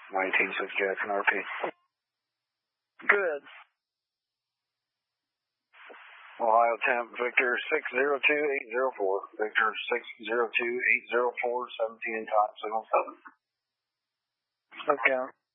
186 Jackson RP. Good. Ohio temp, Victor 602804. Victor 602804, 17 time signal 7. Okay.